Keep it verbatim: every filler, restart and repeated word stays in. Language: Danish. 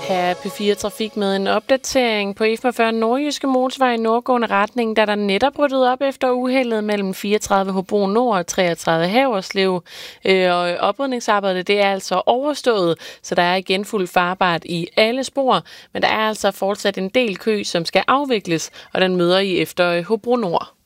Her er P fire Trafik med en opdatering på E femogfyrre Nordjyske Motorvej i nordgående retning, da der netop ryddet op efter uheldet mellem fireogtredive Hobro Nord og treogtredive Haverslev. Øh, og oprydningsarbejdet det er altså overstået, så der er igen fuld farbart i alle spor, men der er altså fortsat en del kø, som skal afvikles, og den møder I efter Hobro Nord.